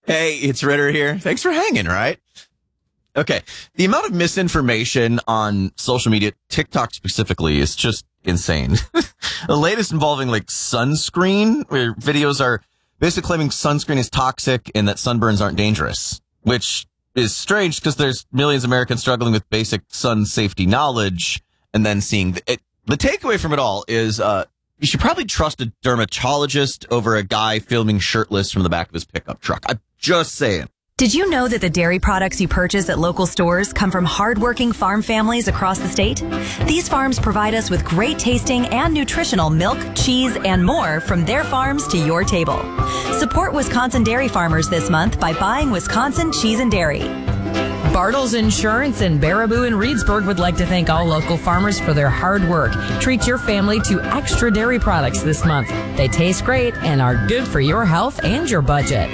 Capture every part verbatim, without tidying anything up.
Hey, it's Ritter here. Thanks for hanging, right? Okay. The amount of misinformation on social media, TikTok specifically, is just insane. The latest involving like sunscreen, where videos are basically claiming sunscreen is toxic and that sunburns aren't dangerous, which is strange because there's millions of Americans struggling with basic sun safety knowledge. And then seeing the, it, the takeaway from it all is, uh, you should probably trust a dermatologist over a guy filming shirtless from the back of his pickup truck. I'm just saying. Did you know that the dairy products you purchase at local stores come from hardworking farm families across the state? These farms provide us with great tasting and nutritional milk, cheese, and more from their farms to your table. Support Wisconsin dairy farmers this month by buying Wisconsin Cheese and Dairy. Bartles Insurance in Baraboo and Reedsburg would like to thank all local farmers for their hard work. Treat your family to extra dairy products this month. They taste great and are good for your health and your budget.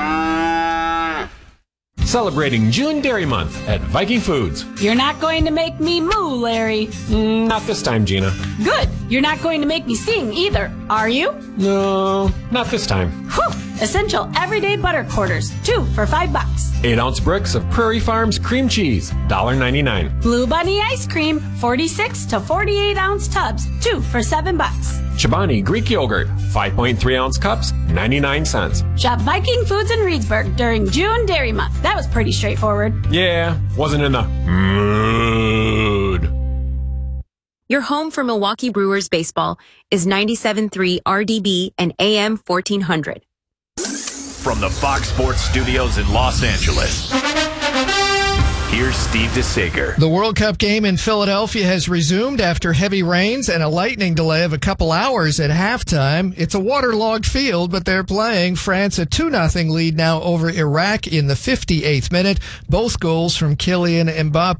Celebrating June Dairy Month at Viking Foods. You're not going to make me moo, Larry. Mm, not this time, Gina. Good. You're not going to make me sing either, are you? No, not this time. Whew. Essential everyday butter quarters, two for five bucks. Eight ounce bricks of Prairie Farms cream cheese, one dollar ninety-nine. Blue Bunny ice cream, forty-six to forty-eight ounce tubs, two for seven bucks. Chobani Greek yogurt, five point three ounce cups, ninety-nine cents. Shop Viking Foods in Reedsburg during June Dairy Month. That was pretty straightforward. Yeah, wasn't in the mood. Your home for Milwaukee Brewers baseball is ninety-seven point three R D B and A M fourteen hundred. From the Fox Sports Studios in Los Angeles, here's Steve DeSager. The World Cup game in Philadelphia has resumed after heavy rains and a lightning delay of a couple hours at halftime. It's a waterlogged field, but they're playing. France a two nothing lead now over Iraq in the fifty-eighth minute. Both goals from Kylian Mbappe.